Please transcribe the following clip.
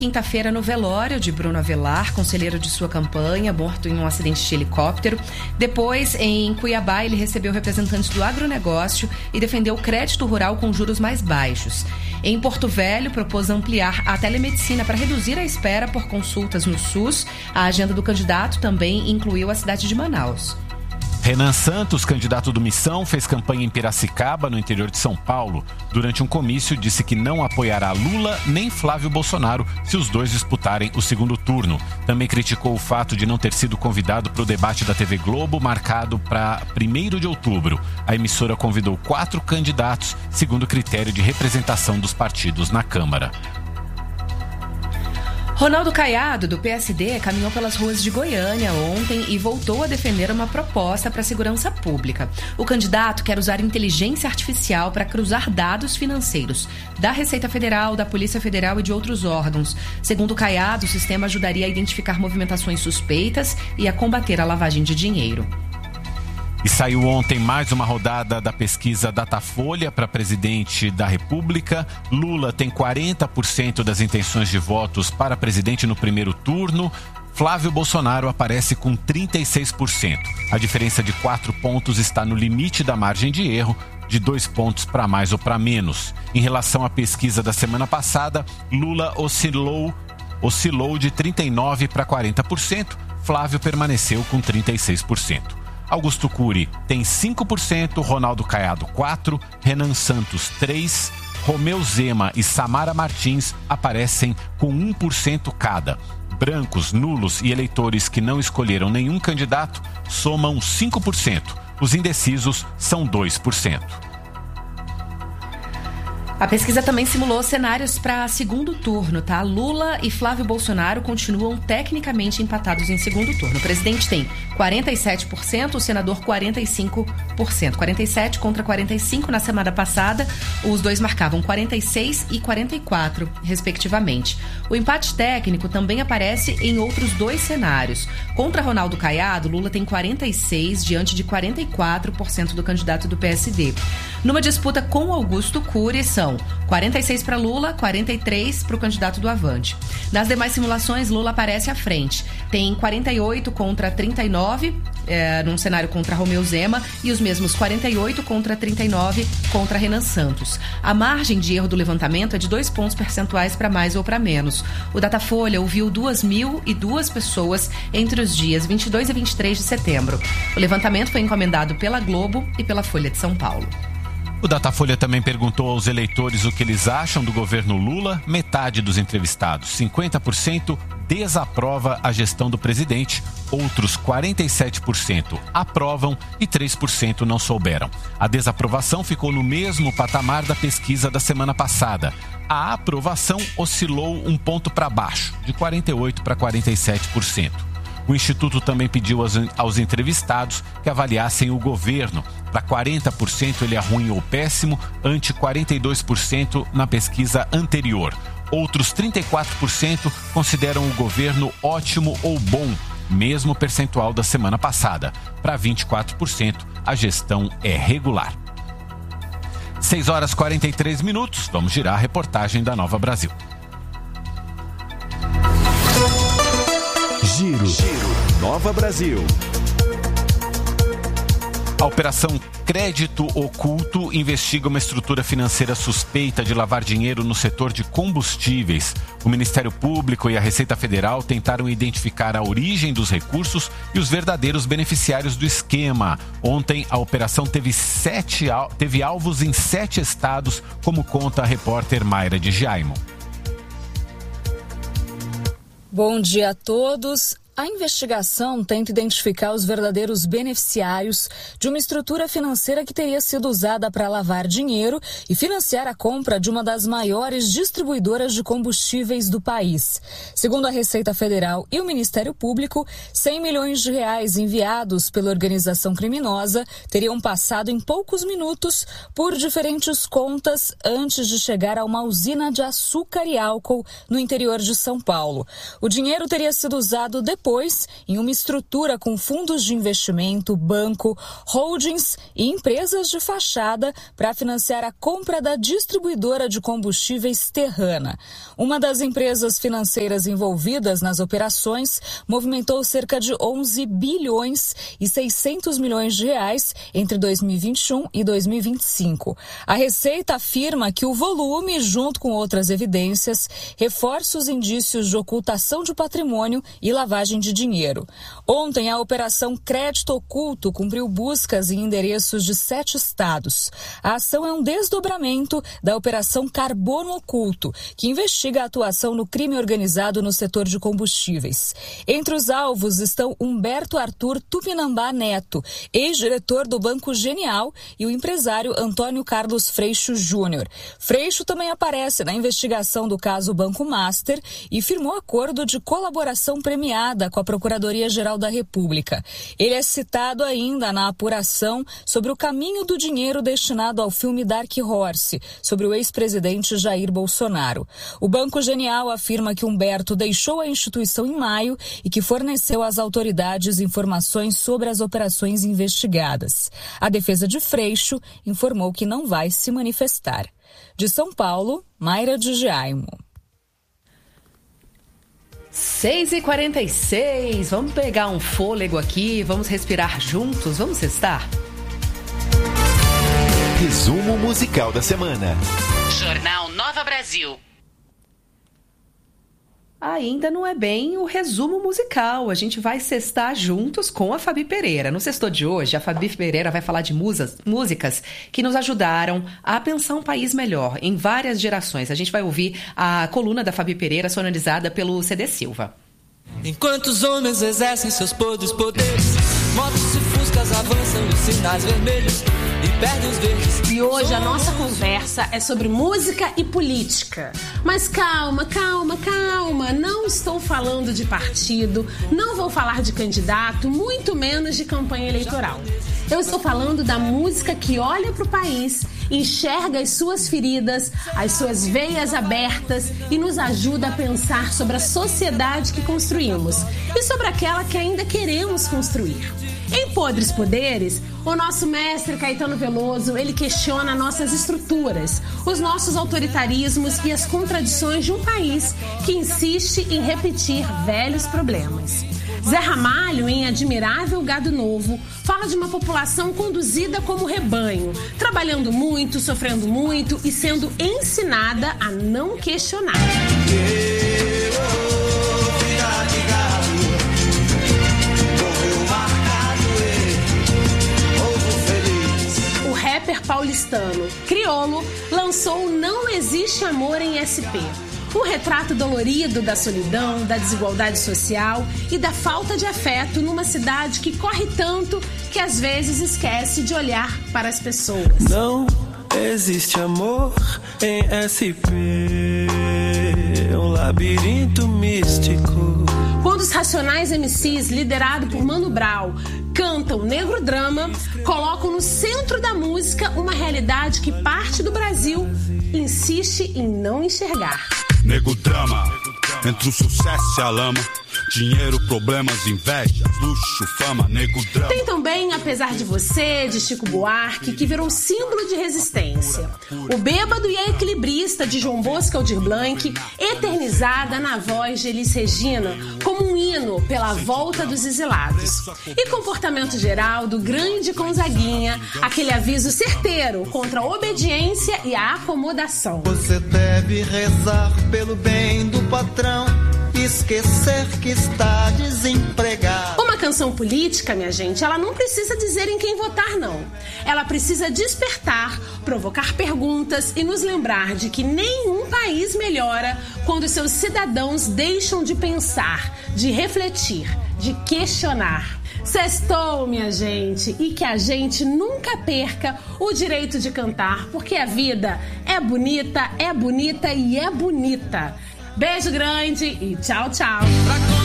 Quinta-feira, no velório de Bruno Avelar, conselheiro de sua campanha, morto em um acidente de helicóptero. Depois, em Cuiabá, ele recebeu representantes do agronegócio e defendeu o crédito rural com juros mais baixos. Em Porto Velho, propôs ampliar a telemedicina para reduzir a espera por consultas no SUS. A agenda do candidato também incluiu a cidade de Manaus. Renan Santos, candidato do Missão, fez campanha em Piracicaba, no interior de São Paulo. Durante um comício, disse que não apoiará Lula nem Flávio Bolsonaro se os dois disputarem o segundo turno. Também criticou o fato de não ter sido convidado para o debate da TV Globo, marcado para 1º de outubro. A emissora convidou 4 candidatos, segundo o critério de representação dos partidos na Câmara. Ronaldo Caiado, do PSD, caminhou pelas ruas de Goiânia ontem e voltou a defender uma proposta para a segurança pública. O candidato quer usar inteligência artificial para cruzar dados financeiros da Receita Federal, da Polícia Federal e de outros órgãos. Segundo Caiado, o sistema ajudaria a identificar movimentações suspeitas e a combater a lavagem de dinheiro. E saiu ontem mais uma rodada da pesquisa Datafolha para presidente da República. Lula tem 40% das intenções de votos para presidente no primeiro turno. Flávio Bolsonaro aparece com 36%. A diferença de 4 pontos está no limite da margem de erro, de 2 pontos para mais ou para menos. Em relação à pesquisa da semana passada, Lula oscilou de 39% para 40%. Flávio permaneceu com 36%. Augusto Cury tem 5%, Ronaldo Caiado 4%, Renan Santos 3%, Romeu Zema e Samara Martins aparecem com 1% cada. Brancos, nulos e eleitores que não escolheram nenhum candidato somam 5%. Os indecisos são 2%. A pesquisa também simulou cenários para segundo turno, tá? Lula e Flávio Bolsonaro continuam tecnicamente empatados em segundo turno. O presidente tem 47%, o senador 45%. 47% contra 45% na semana passada. Os dois marcavam 46% e 44%, respectivamente. O empate técnico também aparece em outros 2 cenários. Contra Ronaldo Caiado, Lula tem 46% diante de 44% do candidato do PSD. Numa disputa com Augusto Cury, são 46 para Lula, 43 para o candidato do Avante. Nas demais simulações, Lula aparece à frente. Tem 48 contra 39, num cenário contra Romeu Zema, e os mesmos 48 contra 39 contra Renan Santos. A margem de erro do levantamento é de 2 pontos percentuais para mais ou para menos. O Datafolha ouviu 2.002 pessoas entre os dias 22 e 23 de setembro. O levantamento foi encomendado pela Globo e pela Folha de São Paulo. O Datafolha também perguntou aos eleitores o que eles acham do governo Lula. Metade dos entrevistados, 50%, desaprova a gestão do presidente. Outros 47% aprovam e 3% não souberam. A desaprovação ficou no mesmo patamar da pesquisa da semana passada. A aprovação oscilou 1 ponto para baixo, de 48% para 47%. O Instituto também pediu aos entrevistados que avaliassem o governo. Para 40% ele é ruim ou péssimo, ante 42% na pesquisa anterior. Outros 34% consideram o governo ótimo ou bom, mesmo percentual da semana passada. Para 24%, a gestão é regular. 6h43, vamos girar a reportagem da Nova Brasil. Giro. Nova Brasil. A Operação Crédito Oculto investiga uma estrutura financeira suspeita de lavar dinheiro no setor de combustíveis. O Ministério Público e a Receita Federal tentaram identificar a origem dos recursos e os verdadeiros beneficiários do esquema. Ontem, a operação teve alvos em 7 estados, como conta a repórter Mayra de Giaimo. Bom dia a todos. A investigação tenta identificar os verdadeiros beneficiários de uma estrutura financeira que teria sido usada para lavar dinheiro e financiar a compra de uma das maiores distribuidoras de combustíveis do país. Segundo a Receita Federal e o Ministério Público, 100 milhões de reais enviados pela organização criminosa teriam passado em poucos minutos por diferentes contas antes de chegar a uma usina de açúcar e álcool no interior de São Paulo. O dinheiro teria sido usado depois depois em uma estrutura com fundos de investimento, banco, holdings e empresas de fachada para financiar a compra da distribuidora de combustíveis Terrana. Uma das empresas financeiras envolvidas nas operações movimentou cerca de 11 bilhões e 600 milhões de reais entre 2021 e 2025. A Receita afirma que o volume, junto com outras evidências, reforça os indícios de ocultação de patrimônio e lavagem de dinheiro. Ontem, a Operação Crédito Oculto cumpriu buscas em endereços de 7 estados. A ação é um desdobramento da Operação Carbono Oculto, que investiga a atuação no crime organizado no setor de combustíveis. Entre os alvos estão Humberto Arthur Tupinambá Neto, ex-diretor do Banco Genial, e o empresário Antônio Carlos Freixo Júnior. Freixo também aparece na investigação do caso Banco Master e firmou acordo de colaboração premiada com a Procuradoria-Geral da República. Ele é citado ainda na apuração sobre o caminho do dinheiro destinado ao filme Dark Horse, sobre o ex-presidente Jair Bolsonaro. O Banco Genial afirma que Humberto deixou a instituição em maio e que forneceu às autoridades informações sobre as operações investigadas. A defesa de Freixo informou que não vai se manifestar. De São Paulo, Mayra de Giaimo. 6h46, vamos pegar um fôlego aqui, vamos respirar juntos, vamos sextar? Resumo musical da semana. Jornal Nova Brasil. Ainda não é bem o resumo musical. A gente vai sextar juntos com a Fabi Pereira. No Sextou de hoje, a Fabi Pereira vai falar de músicas que nos ajudaram a pensar um país melhor em várias gerações. A gente vai ouvir a coluna da Fabi Pereira sonorizada pelo CD Silva. Enquanto os homens exercem seus podres poderes, motos e fuscas avançam em sinais vermelhos e perdem os verdes. E hoje a nossa conversa é sobre música e política. Mas calma, não estou falando de partido, não vou falar de candidato, muito menos de campanha eleitoral. Eu estou falando da música que olha para o país, enxerga as suas feridas, as suas veias abertas e nos ajuda a pensar sobre a sociedade que construímos e sobre aquela que ainda queremos construir. Em Podres Poderes, o nosso mestre Caetano Veloso, ele questiona nossas estruturas, os nossos autoritarismos e as contradições de um país que insiste em repetir velhos problemas. Zé Ramalho, em Admirável Gado Novo, fala de uma população conduzida como rebanho, trabalhando muito, sofrendo muito e sendo ensinada a não questionar. O rapper paulistano Criolo lançou Não Existe Amor em SP. Um retrato dolorido da solidão, da desigualdade social e da falta de afeto numa cidade que corre tanto que às vezes esquece de olhar para as pessoas. Não existe amor em SP, um labirinto místico. Quando os Racionais MCs, liderado por Mano Brown, cantam negro drama, colocam no centro da música uma realidade que parte do Brasil insiste em não enxergar. Nego drama, entre o sucesso e a lama, dinheiro, problemas, invejas, luxo, fama, nego drama. Tem também Apesar de Você, de Chico Buarque, que virou símbolo de resistência. O Bêbado e a Equilibrista, de João Bosco Aldir Blanc, eternizada na voz de Elis Regina, como um hino pela volta dos exilados. E Comportamento Geral, do grande Gonzaguinha, aquele aviso certeiro contra a obediência e a acomodação. Você deve rezar pelo bem do patrão, esquecer que está desempregado. Uma canção política, minha gente, ela não precisa dizer em quem votar, não. Ela precisa despertar, provocar perguntas e nos lembrar de que nenhum país melhora quando seus cidadãos deixam de pensar, de refletir, de questionar. Sextou, minha gente, e que a gente nunca perca o direito de cantar, porque a vida é bonita e é bonita. Beijo grande e tchau, tchau.